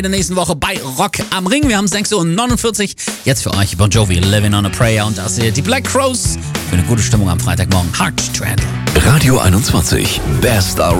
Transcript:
in der nächsten Woche bei Rock am Ring. Wir haben 6:49 Uhr. Jetzt für euch Bon Jovi, Living on a Prayer. Und das hier die Black Crows für eine gute Stimmung am Freitagmorgen. Hard to Handle. Radio 21, Best